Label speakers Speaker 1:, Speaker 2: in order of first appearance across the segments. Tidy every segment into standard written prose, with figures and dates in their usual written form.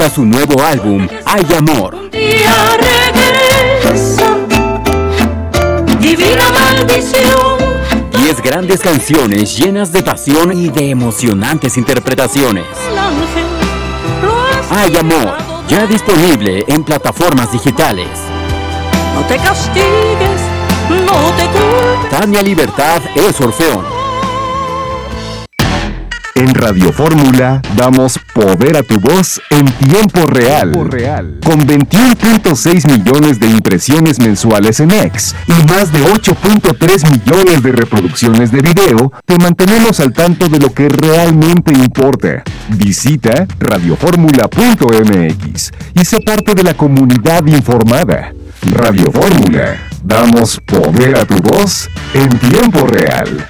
Speaker 1: presenta su nuevo álbum, Hay Amor.
Speaker 2: Un día regresa, divina maldición.
Speaker 1: 10 grandes canciones llenas de pasión y de emocionantes interpretaciones.
Speaker 2: El ángel lo has
Speaker 1: Hay Amor, ya disponible en plataformas digitales.
Speaker 2: No te castigues, no te culpes.
Speaker 1: Tania Libertad es Orfeón.
Speaker 3: En Radio Fórmula damos poder a tu voz en tiempo real. Con 21.6 millones de impresiones mensuales en X y más de 8.3 millones de reproducciones de video, te mantenemos al tanto de lo que realmente importa. Visita radioformula.mx y sé parte de la comunidad informada. Radio Fórmula, damos poder a tu voz en tiempo real.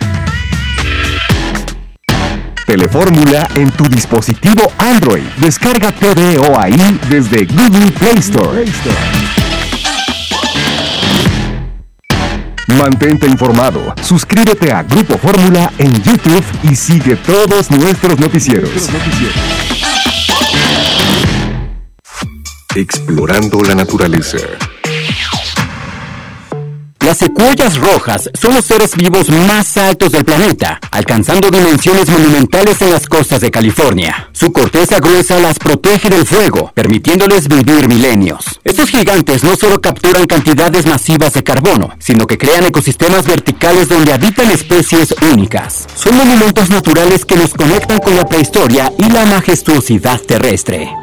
Speaker 3: Telefórmula en tu dispositivo Android. Descarga TVO ahí desde Google Play Store. Mantente informado. Suscríbete a Grupo Fórmula en YouTube y sigue todos nuestros noticieros. Explorando la naturaleza.
Speaker 1: Las secuoyas rojas son los seres vivos más altos del planeta, alcanzando dimensiones monumentales en las costas de California. Su corteza gruesa las protege del fuego, permitiéndoles vivir milenios. Estos gigantes no solo capturan cantidades masivas de carbono, sino que crean ecosistemas verticales donde habitan especies únicas. Son monumentos naturales que nos conectan con la prehistoria y la majestuosidad terrestre.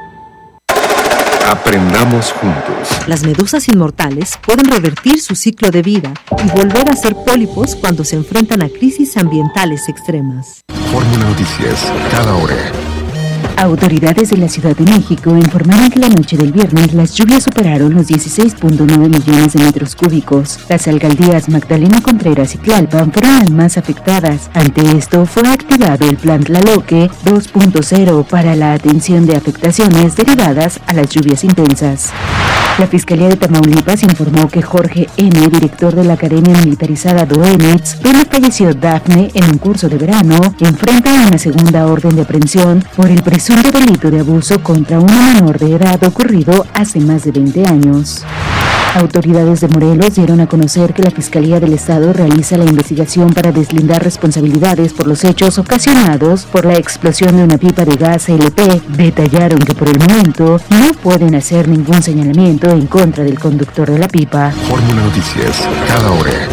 Speaker 3: Aprendamos juntos.
Speaker 4: Las medusas inmortales pueden revertir su ciclo de vida y volver a ser pólipos cuando se enfrentan a crisis ambientales extremas.
Speaker 3: Fórmula Noticias, cada hora.
Speaker 5: Autoridades de la Ciudad de México informaron que la noche del viernes las lluvias superaron los 16.9 millones de metros cúbicos. Las alcaldías Magdalena Contreras y Tlalpan fueron las más afectadas. Ante esto, fue activado el Plan Tlaloque 2.0 para la atención de afectaciones derivadas a las lluvias intensas. La Fiscalía de Tamaulipas informó que Jorge N., director de la Academia Militarizada Doenitz, donde falleció Dafne en un curso de verano, enfrenta una segunda orden de aprehensión por el presunto delito de abuso contra una menor de edad ocurrido hace más de 20 años. Autoridades de Morelos dieron a conocer que la Fiscalía del Estado realiza la investigación para deslindar responsabilidades por los hechos ocasionados por la explosión de una pipa de gas LP. Detallaron que por el momento no pueden hacer ningún señalamiento en contra del conductor de la pipa.
Speaker 3: Fórmula Noticias, cada hora.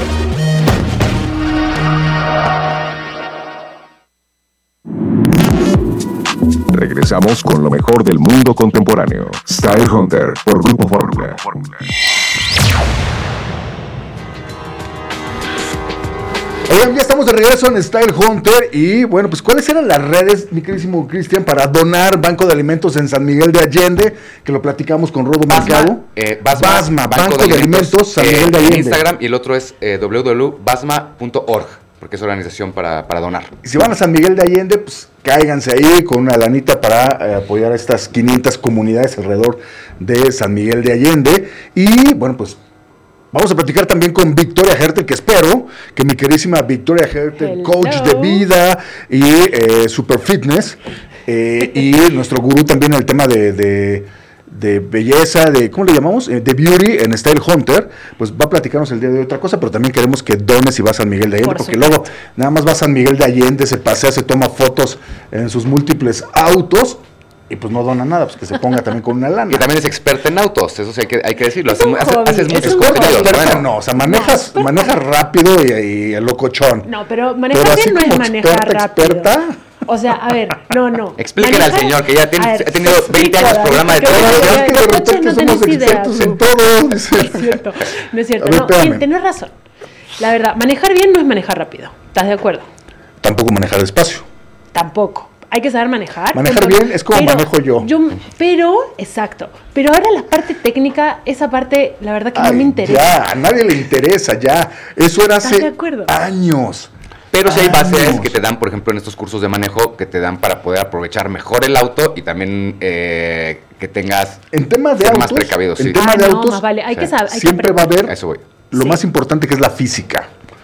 Speaker 3: Regresamos con lo mejor del mundo contemporáneo. Style Hunter por Grupo Fórmula.
Speaker 6: Oigan, ya estamos de regreso en Style Hunter y bueno, pues ¿cuáles eran las redes, mi queridísimo Cristian, para donar Banco de Alimentos en San Miguel de Allende? Que lo platicamos con Rodo Mercado. Basma, Banco de Alimentos San Miguel de Allende.
Speaker 7: En Instagram, y el otro es www.basma.org, porque es organización para donar.
Speaker 6: Y si van a San Miguel de Allende, pues cáiganse ahí con una lanita para apoyar a estas 500 comunidades alrededor de San Miguel de Allende. Y bueno, pues vamos a platicar también con Victoria Hertel, que espero que mi queridísima Victoria Hertel, coach de vida y super fitness, y nuestro gurú también en el tema de belleza, de ¿cómo le llamamos? De beauty en Style Hunter, pues va a platicarnos el día de hoy otra cosa, pero también queremos que dones si va a San Miguel de Allende, porque luego nada más va a San Miguel de Allende, se pasea, se toma fotos en sus múltiples autos, y pues no dona nada, pues que se ponga también con una lana.
Speaker 7: Y también es experta en autos, eso sí hay que decirlo. Haces muchos
Speaker 6: contenidos. No, o sea, manejas rápido y el locochón.
Speaker 8: No, pero manejar bien no es manejar rápido. ¿Experta? O sea, a ver, no.
Speaker 7: Explíquele al señor que ya ha tenido 20 años de programa de todo.
Speaker 8: Es que de repente no somos expertos en todo. No es cierto. No, tenés razón. La verdad, manejar bien no es manejar rápido. ¿Estás de acuerdo?
Speaker 6: Tampoco manejar despacio.
Speaker 8: Tampoco. Hay que saber manejar.
Speaker 6: Manejar bien es como manejo yo.
Speaker 8: Exacto. Pero ahora la parte técnica, esa parte, la verdad que no me interesa.
Speaker 6: Ya, a nadie le interesa, ya. Eso era hace años.
Speaker 7: Pero sí hay bases que te dan, por ejemplo, en estos cursos de manejo, que te dan para poder aprovechar mejor el auto y también que tengas
Speaker 6: en temas de autos,
Speaker 7: más precavidos.
Speaker 6: En temas de autos,
Speaker 8: más vale. Hay que saber.
Speaker 6: Siempre va a haber
Speaker 7: eso voy.
Speaker 6: Lo más importante que es la física.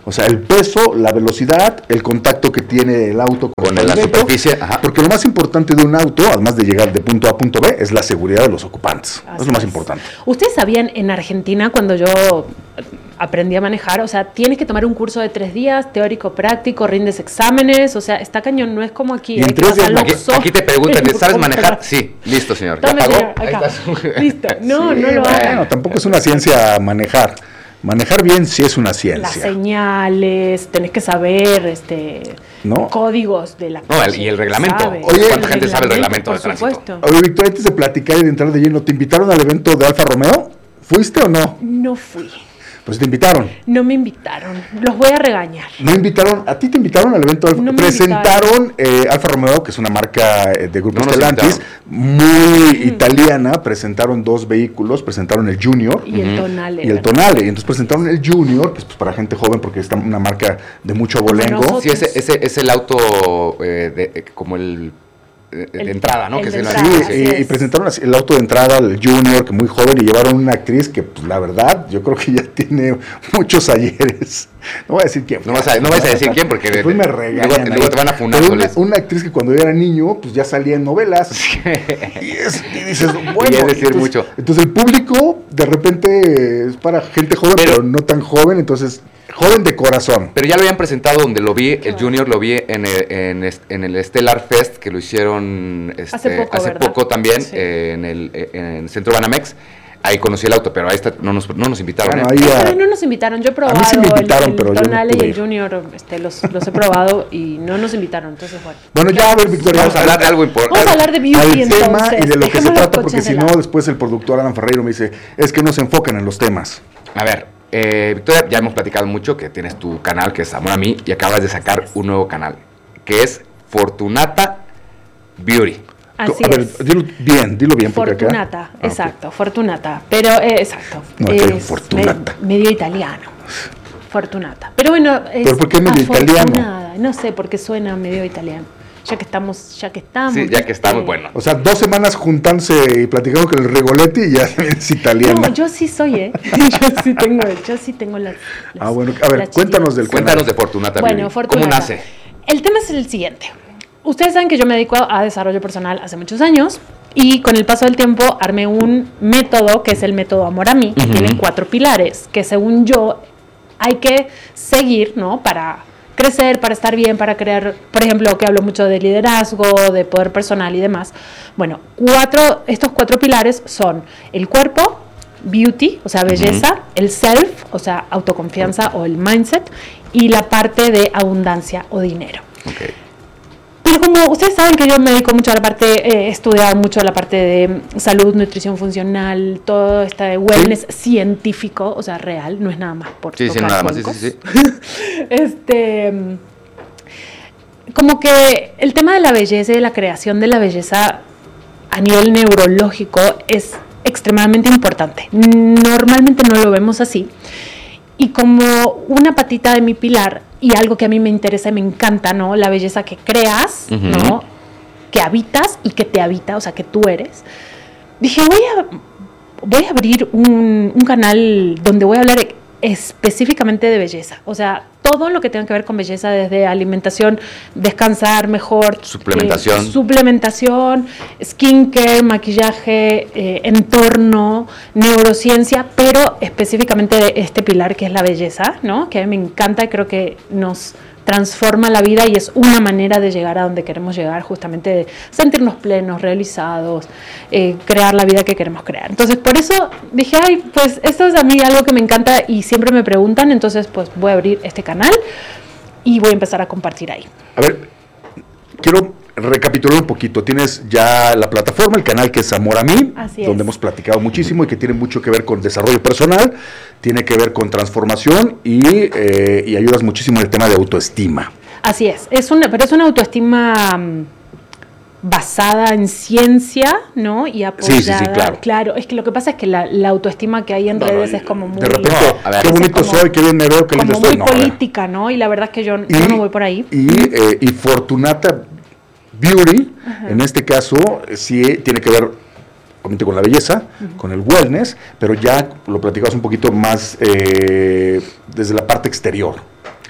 Speaker 6: O sea, el peso, la velocidad, el contacto que tiene el auto
Speaker 7: con la superficie. Ajá.
Speaker 6: Porque lo más importante de un auto, además de llegar de punto A a punto B, es la seguridad de los ocupantes. Es lo más importante.
Speaker 8: ¿Ustedes sabían en Argentina, cuando yo aprendí a manejar, o sea, tienes que tomar un curso de 3 días, teórico, práctico, rindes exámenes, o sea, está cañón, no es como aquí.
Speaker 7: Aquí te preguntan, ¿sabes manejar? Sí, listo, señor.
Speaker 8: Tome, señor, acá. Listo. No,
Speaker 6: sí,
Speaker 8: no lo hagan.
Speaker 6: Bueno, tampoco es una ciencia manejar. Manejar bien sí es una ciencia.
Speaker 8: Las señales, tenés que saber códigos de la calle.
Speaker 7: Y el reglamento.
Speaker 6: Oye,
Speaker 7: ¿cuánta gente sabe el reglamento de
Speaker 8: tránsito?
Speaker 6: Oye, Víctor, antes de platicar y de entrar de lleno, ¿te invitaron al evento de Alfa Romeo? ¿Fuiste o no?
Speaker 8: No fui.
Speaker 6: Pues te invitaron.
Speaker 8: No me invitaron. Los voy a regañar.
Speaker 6: No invitaron. ¿A ti te invitaron al evento?
Speaker 8: No
Speaker 6: presentaron Alfa Romeo, que es una marca de Grupo Stellantis, muy italiana. Presentaron 2 vehículos. Presentaron el Junior.
Speaker 8: Y el Tonale.
Speaker 6: Y el Tonale. Y entonces presentaron el Junior, que es pues, para gente joven, porque es una marca de mucho abolengo.
Speaker 7: Sí, es el auto como el de entrada, ¿no?
Speaker 6: Y presentaron el auto de entrada al Junior, que muy joven, y llevaron una actriz que, pues, la verdad, yo creo que ya tiene muchos ayeres. No voy a decir quién.
Speaker 7: No vas a decir quién, porque
Speaker 6: después me regañan.
Speaker 7: Luego te van a funar.
Speaker 6: Una actriz que cuando yo era niño, pues ya salía en novelas. y dices, bueno.
Speaker 7: Y es decir mucho.
Speaker 6: Entonces el público, de repente, es para gente joven, pero no tan joven, entonces... Joven de corazón.
Speaker 7: Pero ya lo habían presentado donde lo vi, el Junior lo vi en el Stellar Fest, que lo hicieron hace poco también, sí. en el Centro Banamex. Ahí conocí el auto, pero ahí no nos invitaron.
Speaker 8: Bueno, no nos invitaron, yo he probado.
Speaker 6: A mí sí me invitaron,
Speaker 8: el
Speaker 6: pero
Speaker 8: Tonale
Speaker 6: yo no
Speaker 8: y el Junior, los he probado y no nos invitaron, entonces bueno.
Speaker 6: Bueno, ya a ver, Victoria,
Speaker 7: vamos a hablar de algo importante.
Speaker 8: Vamos a hablar de beauty
Speaker 6: entonces. Tema y de lo que se trata, porque si no, después el productor Alan Ferreiro me dice, es que no se enfocan en los temas.
Speaker 7: A ver, Victoria, ya hemos platicado mucho que tienes tu canal, que es Amor a Mí, y acabas de sacar un nuevo canal, que es Fortunata Beauty.
Speaker 8: Así
Speaker 6: dilo bien.
Speaker 8: Fortunata,
Speaker 6: porque acá...
Speaker 8: exacto, okay. Fortunata, pero exacto.
Speaker 6: No, es Fortunata.
Speaker 8: Medio italiano. Fortunata. Pero bueno, es
Speaker 6: ¿pero por qué medio italiano?
Speaker 8: No sé, porque suena medio italiano. Ya que estamos.
Speaker 7: Sí, ya que estamos, bueno.
Speaker 6: O sea, 2 semanas juntándose y platicando con el Rigoletti y ya es italiano.
Speaker 8: No, yo sí soy, yo sí tengo las
Speaker 6: bueno, a ver, cuéntanos del canal.
Speaker 7: Cuéntanos de Fortunata.
Speaker 8: Bueno, Fortunata.
Speaker 7: ¿Cómo nace?
Speaker 8: El tema es el siguiente. Ustedes saben que yo me dedico a desarrollo personal hace muchos años y con el paso del tiempo armé un método que es el método Amor a Mí, que tiene 4 pilares, que según yo hay que seguir, ¿no? Para crecer, para estar bien, para crear, por ejemplo, que hablo mucho de liderazgo, de poder personal y demás. Bueno, estos 4 pilares son el cuerpo, beauty, o sea, belleza, el self, o sea, autoconfianza o el mindset, y la parte de abundancia o dinero.
Speaker 7: Okay.
Speaker 8: Pero como ustedes saben que yo me dedico mucho a la parte, he estudiado mucho la parte de salud, nutrición funcional, todo este wellness científico, o sea, real, no es nada más por
Speaker 7: tocar nada más, sí.
Speaker 8: Como que el tema de la belleza y de la creación de la belleza a nivel neurológico es extremadamente importante. Normalmente no lo vemos así. Y como una patita de mi pilar y algo que a mí me interesa y me encanta, ¿no? La belleza que creas, ¿no? Que habitas y que te habita, o sea, que tú eres. Dije, voy a abrir un canal donde voy a hablar específicamente de belleza. O sea, todo lo que tenga que ver con belleza, desde alimentación, descansar mejor, suplementación, skincare, maquillaje, entorno, neurociencia, pero específicamente de este pilar que es la belleza, ¿no? Que a mí me encanta y creo que nos transforma la vida y es una manera de llegar a donde queremos llegar, justamente de sentirnos plenos, realizados, crear la vida que queremos crear. Entonces, por eso dije, pues esto es a mí algo que me encanta y siempre me preguntan, entonces pues voy a abrir este canal y voy a empezar a compartir ahí.
Speaker 6: A ver, quiero recapitular un poquito. Tienes ya la plataforma, el canal que es Amor a Mí, donde hemos platicado muchísimo y que tiene mucho que ver con desarrollo personal, tiene que ver con transformación y ayudas muchísimo en el tema de autoestima.
Speaker 8: Así es, pero es una autoestima basada en ciencia, ¿no? Y apoyada.
Speaker 6: Sí, claro.
Speaker 8: Claro, es que lo que pasa es que la autoestima que hay en redes es como muy...
Speaker 6: De repente, qué bonito soy, qué bien me veo, qué lindo estoy.
Speaker 8: Como muy política, ¿no? Y la verdad es que yo no voy por ahí.
Speaker 6: Y Fortunata Beauty, en este caso, sí tiene que ver obviamente con la belleza, con el wellness, pero ya lo platicamos un poquito más desde la parte exterior.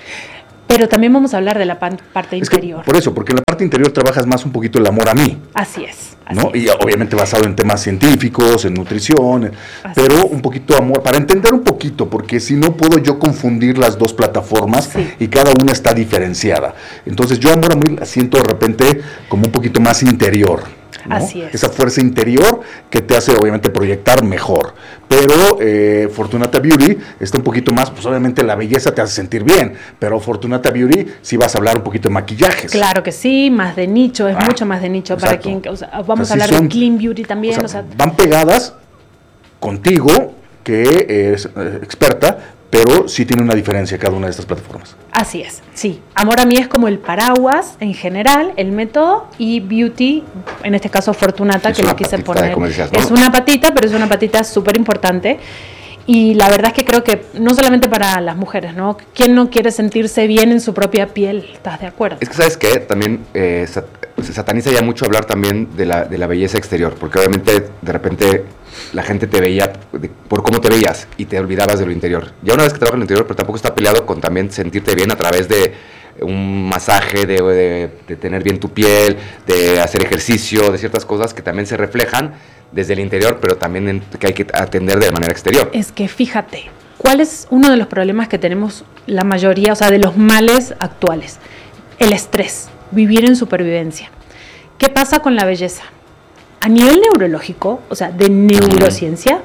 Speaker 8: Pero también vamos a hablar de la parte interior.
Speaker 6: Por eso, porque en la parte interior trabajas más un poquito el amor a mí.
Speaker 8: Así es.
Speaker 6: ¿No? Y obviamente basado en temas científicos, en nutrición, pero un poquito amor, para entender un poquito, porque si no puedo yo confundir las dos plataformas y cada una está diferenciada. Entonces yo amor a mí la siento de repente como un poquito más interior. ¿no?
Speaker 8: Así es.
Speaker 6: Esa fuerza interior que te hace obviamente proyectar mejor. Pero Fortunata Beauty está un poquito más, pues obviamente la belleza te hace sentir bien, pero Fortunata Beauty sí vas a hablar un poquito de maquillajes.
Speaker 8: Claro que sí, más de nicho, es mucho más de nicho.
Speaker 6: Exacto.
Speaker 8: Para quien, vamos a hablar de Clean Beauty también.
Speaker 6: Van pegadas contigo, que eres experta, pero sí tiene una diferencia cada una de estas plataformas.
Speaker 8: Así es, sí. Amor a mí es como el paraguas en general, el método, y Beauty, en este caso Fortunata, que le quise poner.
Speaker 7: Decías, ¿no?
Speaker 8: Es una patita, pero es una patita súper importante. Y la verdad es que creo que no solamente para las mujeres, ¿no? ¿Quién no quiere sentirse bien en su propia piel? ¿Estás de acuerdo?
Speaker 7: Es que, ¿sabes qué? También se sataniza ya mucho hablar también de la belleza exterior, porque obviamente de repente la gente te veía por cómo te veías y te olvidabas de lo interior. Ya una vez que trabajas en lo interior, pero tampoco está peleado con también sentirte bien a través de un masaje, de tener bien tu piel, de hacer ejercicio, de ciertas cosas que también se reflejan desde el interior, pero también que hay que atender de manera exterior.
Speaker 8: Es que fíjate, ¿cuál es uno de los problemas que tenemos la mayoría, o sea, de los males actuales? El estrés, vivir en supervivencia. ¿Qué pasa con la belleza? A nivel neurológico, o sea, de neurociencia,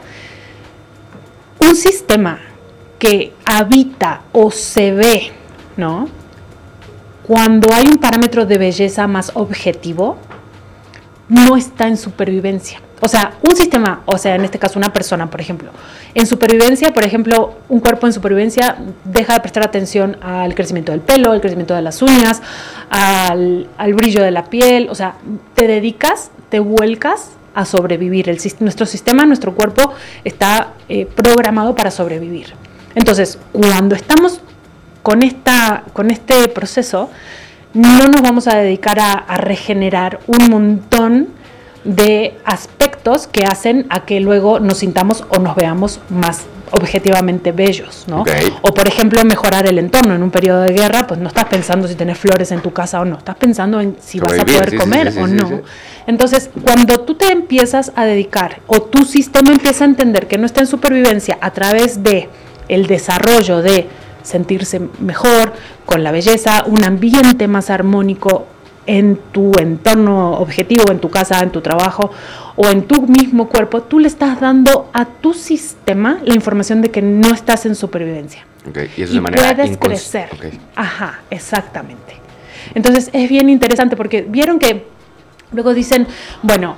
Speaker 8: un sistema que habita o se ve, ¿no? Cuando hay un parámetro de belleza más objetivo, no está en supervivencia. O sea, un sistema, o sea, en este caso una persona, por ejemplo, en supervivencia, por ejemplo, un cuerpo en supervivencia deja de prestar atención al crecimiento del pelo, al crecimiento de las uñas, al brillo de la piel, o sea, te dedicas, te vuelcas a sobrevivir. Nuestro sistema, nuestro cuerpo está programado para sobrevivir. Entonces, cuando estamos con este proceso, no nos vamos a dedicar a regenerar un montón de aspectos que hacen a que luego nos sintamos o nos veamos más objetivamente bellos, ¿no?
Speaker 7: Okay.
Speaker 8: O por ejemplo mejorar el entorno. En un periodo de guerra, pues no estás pensando si tenés flores en tu casa o no, estás pensando en si vas a poder comer o no. Sí. Entonces, cuando tú te empiezas a dedicar o tu sistema empieza a entender que no está en supervivencia a través de el desarrollo de sentirse mejor, con la belleza, un ambiente más armónico en tu entorno objetivo, en tu casa, en tu trabajo o en tu mismo cuerpo, tú le estás dando a tu sistema la información de que no estás en supervivencia.
Speaker 7: Okay. Y eso de manera
Speaker 8: puedes crecer. Okay. Ajá, exactamente. Entonces es bien interesante porque vieron que luego dicen, bueno,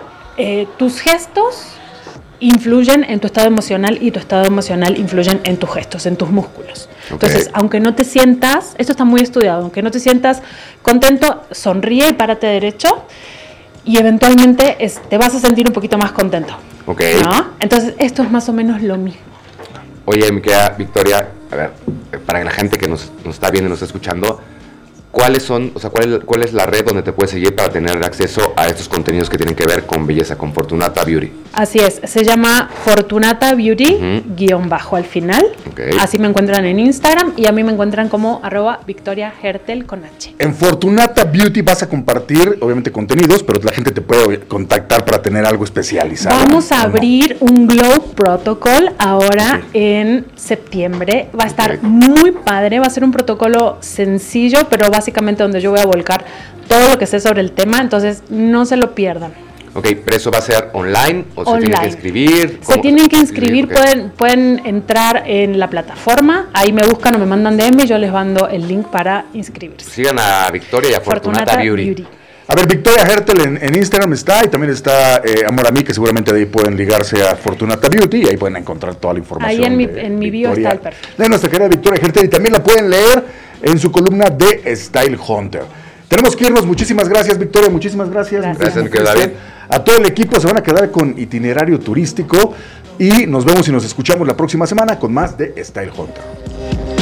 Speaker 8: tus gestos influyen en tu estado emocional y tu estado emocional influyen en tus gestos, en tus músculos. Okay. Entonces, aunque no te sientas, esto está muy estudiado, aunque no te sientas contento, sonríe y párate derecho y eventualmente te vas a sentir un poquito más contento.
Speaker 7: Okay.
Speaker 8: ¿No? Entonces, esto es más o menos lo mismo.
Speaker 7: Oye, mi querida Victoria, a ver, para la gente que nos está viendo y nos está escuchando, ¿cuáles son, o sea, cuál es la red donde te puedes seguir para tener acceso a estos contenidos que tienen que ver con belleza, con Fortunata Beauty?
Speaker 8: Así es, se llama Fortunata Beauty, _ al final. Okay. Así me encuentran en Instagram y a mí me encuentran como @VictoriaHertel con H.
Speaker 6: En Fortunata Beauty vas a compartir, obviamente, contenidos, pero la gente te puede contactar para tener algo especializado.
Speaker 8: Vamos a abrir un Glow Protocol ahora en septiembre. Va a estar muy padre, va a ser un protocolo sencillo, pero básicamente donde yo voy a volcar todo lo que sé sobre el tema, entonces no se lo pierdan.
Speaker 7: Ok, pero eso va a ser online o se tienen que inscribir.
Speaker 8: Se tienen que inscribir, okay. pueden entrar en la plataforma, ahí me buscan o me mandan DM y yo les mando el link para inscribirse.
Speaker 7: Sigan a Victoria y a Fortunata Beauty.
Speaker 6: A ver, Victoria Hertel en Instagram está, y también está Amor a mí, que seguramente de ahí pueden ligarse a Fortunata Beauty y ahí pueden encontrar toda la información.
Speaker 8: Ahí en mi bio está el perfil.
Speaker 6: De nuestra querida Victoria Hertel, y también la pueden leer en su columna de Style Hunter. Tenemos que irnos. Muchísimas gracias, Victoria. Muchísimas gracias.
Speaker 7: Gracias, David.
Speaker 6: A todo el equipo se van a quedar con itinerario turístico y nos vemos y nos escuchamos la próxima semana con más de Style Hunter.